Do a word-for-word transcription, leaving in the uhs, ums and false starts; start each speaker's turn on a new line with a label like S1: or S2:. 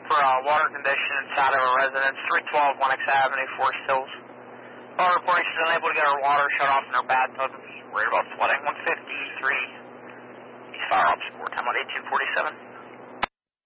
S1: for uh, water condition inside of a residence, three twelve Lennox Avenue, Forest Hills. Call reporting she's unable to get her water shut off in her bathtub. Worried about flooding. one fifty-three East Fire Ops Support. Time on eighteen forty-seven.